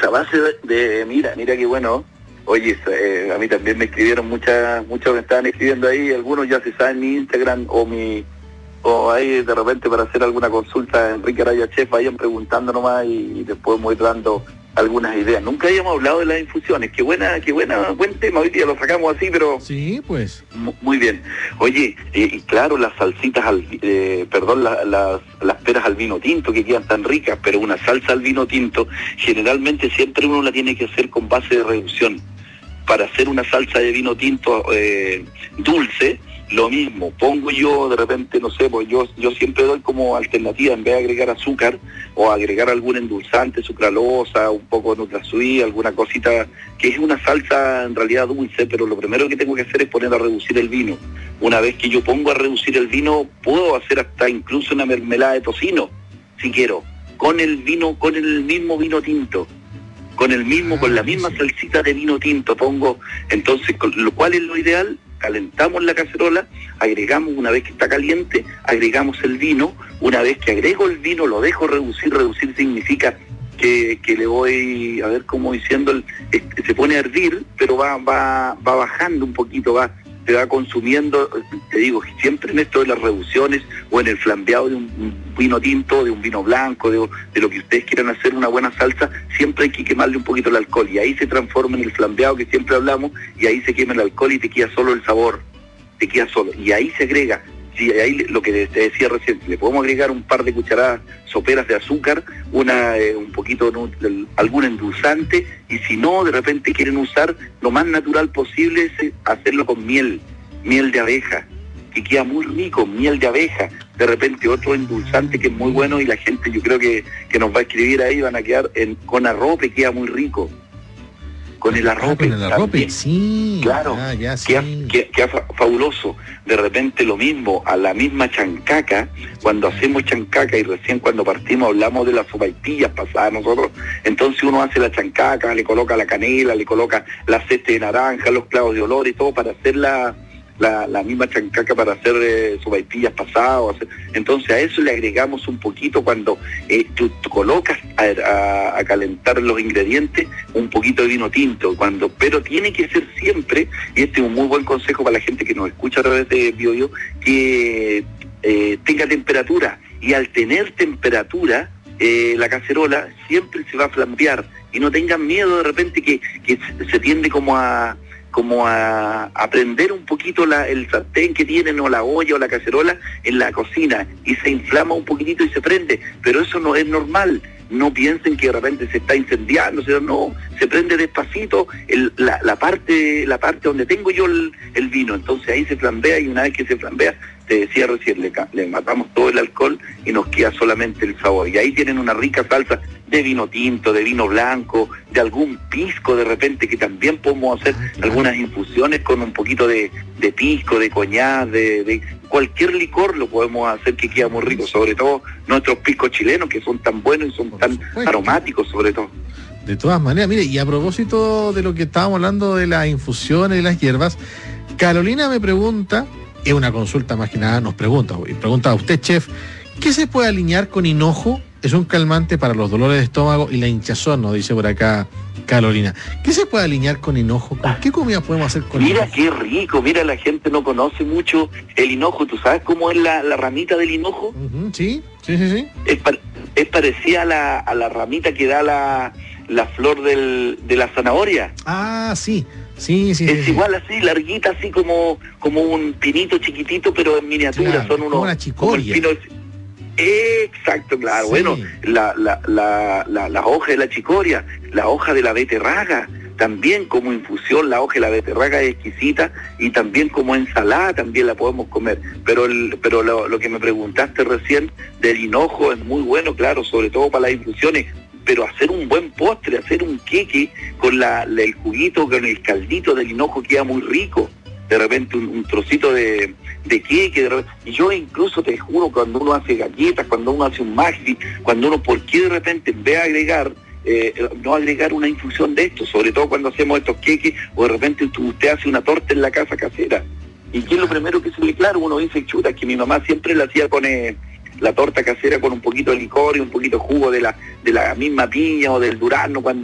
a base mira qué bueno. Oye, a mí también me escribieron muchos me estaban escribiendo ahí, algunos ya se saben mi Instagram o ahí de repente para hacer alguna consulta, Enrique Araya Chef, vayan preguntando nomás y después voy dando algunas ideas. Nunca habíamos hablado de las infusiones, qué buen tema, hoy día lo sacamos así, pero... Sí, pues. Muy bien. Oye, y claro, las salsitas, las peras al vino tinto que quedan tan ricas, pero una salsa al vino tinto, generalmente siempre uno la tiene que hacer con base de reducción. Para hacer una salsa de vino tinto dulce, lo mismo, pongo yo de repente, no sé, pues yo siempre doy como alternativa, en vez de agregar azúcar o agregar algún endulzante, sucralosa, un poco de NutraSweet, alguna cosita, que es una salsa en realidad dulce, pero lo primero que tengo que hacer es poner a reducir el vino. Una vez que yo pongo a reducir el vino, puedo hacer hasta incluso una mermelada de tocino, si quiero, con el mismo vino tinto. Con la misma salsita de vino tinto pongo, entonces, lo cual es lo ideal, calentamos la cacerola, agregamos, una vez que está caliente, agregamos el vino, una vez que agrego el vino lo dejo reducir significa que le voy, a ver cómo diciendo, se pone a hervir, pero va bajando un poquito, se va consumiendo, te digo, siempre en esto de las reducciones o en el flambeado de un vino tinto, de un vino blanco, de lo que ustedes quieran hacer una buena salsa, siempre hay que quemarle un poquito el alcohol y ahí se transforma en el flambeado que siempre hablamos y ahí se quema el alcohol y te queda solo el sabor, y ahí se agrega, sí, ahí lo que te decía recién, le podemos agregar un par de cucharadas soperas de azúcar, un poquito algún endulzante, y si no, de repente quieren usar lo más natural posible, es hacerlo con miel de abeja, que queda muy rico, miel de abeja, de repente otro endulzante que es muy bueno y la gente yo creo que nos va a escribir ahí, van a quedar con arrope, queda muy rico. Con el arrope. Con el arrope, sí. Claro, ya, sí. Queda fabuloso. De repente lo mismo, a la misma chancaca, cuando hacemos chancaca y recién cuando partimos hablamos de las sopaipillas pasadas nosotros, entonces uno hace la chancaca, le coloca la canela, le coloca la aceite de naranja, los clavos de olor y todo para hacer la misma chancaca para hacer sopaipillas pasadas. Entonces a eso le agregamos un poquito cuando tú colocas a calentar los ingredientes un poquito de vino tinto, pero tiene que ser siempre, y este es un muy buen consejo para la gente que nos escucha a través de BioBio, que tenga temperatura, y al tener temperatura la cacerola siempre se va a flambear, y no tengan miedo de repente que se tiende como a prender un poquito el sartén que tienen o la olla o la cacerola en la cocina y se inflama un poquitito y se prende, pero eso no es normal. No piensen que de repente se está incendiando, no, se prende despacito la parte donde tengo yo el vino, entonces ahí se flambea, y una vez que se flambea, te decía recién, le matamos todo el alcohol y nos queda solamente el sabor, y ahí tienen una rica salsa de vino tinto, de vino blanco, de algún pisco de repente, que también podemos hacer algunas infusiones con un poquito de pisco, de coñac, de cualquier licor lo podemos hacer que queda muy rico, sobre todo nuestros piscos chilenos que son tan buenos y son tan aromáticos sobre todo. De todas maneras, mire, y a propósito de lo que estábamos hablando de las infusiones y las hierbas, Carolina me pregunta, es una consulta más que nada, nos pregunta a usted, chef, ¿qué se puede alinear con hinojo? Es un calmante para los dolores de estómago y la hinchazón, nos dice por acá Carolina. ¿Qué se puede alinear con hinojo? ¿Con qué comida podemos hacer con hinojo? Mira qué rico, la gente no conoce mucho el hinojo. ¿Tú sabes cómo es la ramita del hinojo? Uh-huh, sí. Es parecida a la ramita que da la flor de la zanahoria. Ah, sí. Es igual así, larguita, así como un pinito chiquitito, pero en miniatura. Claro, son unos, como una chicoria. Exacto, claro. Sí. Bueno, la hoja de la chicoria, la hoja de la beterraga, también como infusión, la hoja de la beterraga es exquisita, y también como ensalada también la podemos comer. Pero lo que me preguntaste recién del hinojo es muy bueno, claro, sobre todo para las infusiones. Pero hacer un buen postre, hacer un queque con el juguito, con el caldito del hinojo queda muy rico. De repente un trocito de queque, y yo incluso te juro, cuando uno hace galletas, cuando uno hace un maxi, ¿por qué de repente en vez de agregar, no agregar una infusión de esto? Sobre todo cuando hacemos estos queques, o de repente usted hace una torta en la casa casera. ¿Y qué es lo primero que se le claro? Uno dice, chuta, que mi mamá siempre la hacía con la torta casera con un poquito de licor y un poquito de jugo de la misma piña o del durazno, cuando